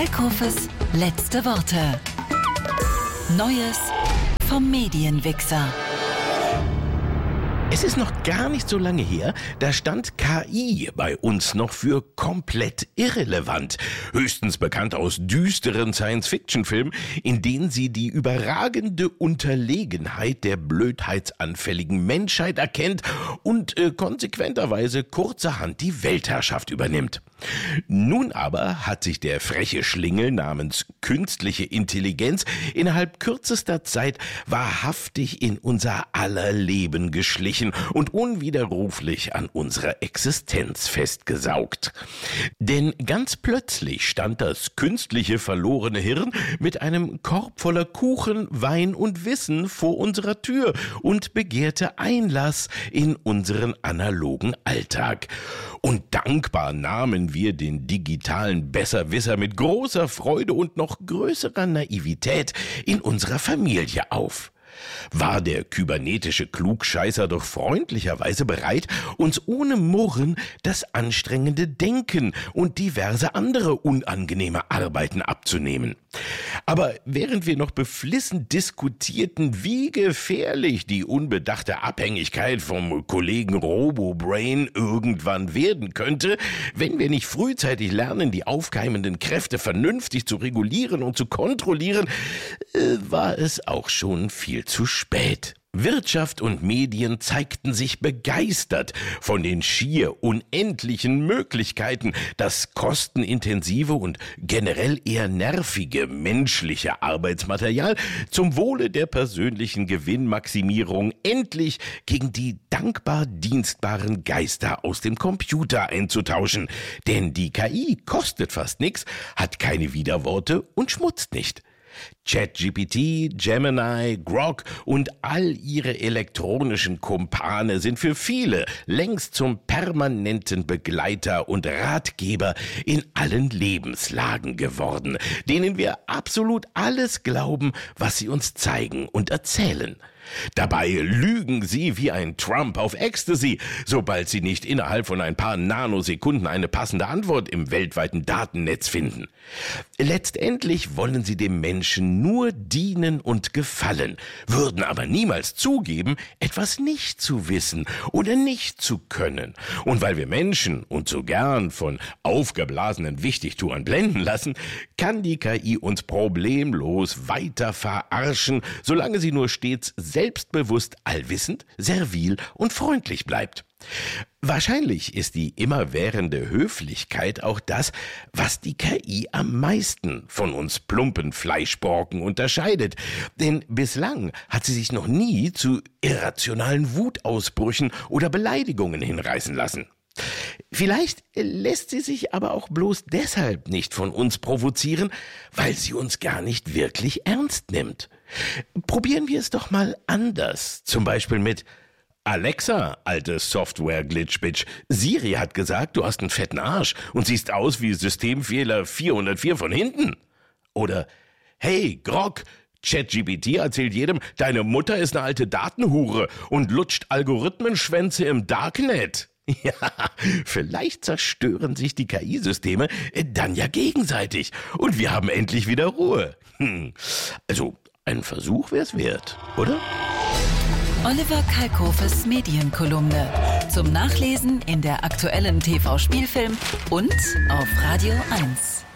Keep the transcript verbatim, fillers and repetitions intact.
Kalkhofes letzte Worte. Neues vom Medienwichser. Es ist noch gar nicht so lange her, da stand K I bei uns noch für komplett irrelevant. Höchstens bekannt aus düsteren Science-Fiction-Filmen, in denen sie die überragende Unterlegenheit der blödheitsanfälligen Menschheit erkennt und äh, konsequenterweise kurzerhand die Weltherrschaft übernimmt. Nun aber hat sich der freche Schlingel namens künstliche Intelligenz innerhalb kürzester Zeit wahrhaftig in unser aller Leben geschlichen und unwiderruflich an unserer Existenz festgesaugt. Denn ganz plötzlich stand das künstliche verlorene Hirn mit einem Korb voller Kuchen, Wein und Wissen vor unserer Tür und begehrte Einlass in unseren analogen Alltag. Und dankbar nahmen wir den digitalen Besserwisser mit großer Freude und noch größerer Naivität in unserer Familie auf. War der kybernetische Klugscheißer doch freundlicherweise bereit, uns ohne Murren das anstrengende Denken und diverse andere unangenehme Arbeiten abzunehmen. Aber während wir noch beflissen diskutierten, wie gefährlich die unbedachte Abhängigkeit vom Kollegen RoboBrain irgendwann werden könnte, wenn wir nicht frühzeitig lernen, die aufkeimenden Kräfte vernünftig zu regulieren und zu kontrollieren, äh, war es auch schon viel zu spät. Wirtschaft und Medien zeigten sich begeistert von den schier unendlichen Möglichkeiten, das kostenintensive und generell eher nervige menschliche Arbeitsmaterial zum Wohle der persönlichen Gewinnmaximierung endlich gegen die dankbar dienstbaren Geister aus dem Computer einzutauschen. Denn die K I kostet fast nichts, hat keine Widerworte und schmutzt nicht. ChatGPT, Gemini, Grok und all ihre elektronischen Kumpane sind für viele längst zum permanenten Begleiter und Ratgeber in allen Lebenslagen geworden, denen wir absolut alles glauben, was sie uns zeigen und erzählen. Dabei lügen sie wie ein Trump auf Ecstasy, sobald sie nicht innerhalb von ein paar Nanosekunden eine passende Antwort im weltweiten Datennetz finden. Letztendlich wollen sie dem Menschen nur dienen und gefallen, würden aber niemals zugeben, etwas nicht zu wissen oder nicht zu können. Und weil wir Menschen uns so gern von aufgeblasenen Wichtigtuern blenden lassen, kann die K I uns problemlos weiter verarschen, solange sie nur stets selbstbewusst, allwissend, servil und freundlich bleibt. Wahrscheinlich ist die immerwährende Höflichkeit auch das, was die K I am meisten von uns plumpen Fleischborken unterscheidet. Denn bislang hat sie sich noch nie zu irrationalen Wutausbrüchen oder Beleidigungen hinreißen lassen. Vielleicht lässt sie sich aber auch bloß deshalb nicht von uns provozieren, weil sie uns gar nicht wirklich ernst nimmt. Probieren wir es doch mal anders. Zum Beispiel mit: Alexa, alte Software-Glitchbitch, Siri hat gesagt, du hast einen fetten Arsch und siehst aus wie Systemfehler vierhundertvier von hinten. Oder: Hey, Grok, ChatGPT erzählt jedem, deine Mutter ist eine alte Datenhure und lutscht Algorithmenschwänze im Darknet. Ja, vielleicht zerstören sich die K I-Systeme dann ja gegenseitig und wir haben endlich wieder Ruhe. Hm. Also, ein Versuch wär's wert, oder? Oliver Kalkhofes Medienkolumne. Zum Nachlesen in der aktuellen T V-Spielfilm und auf Radio eins.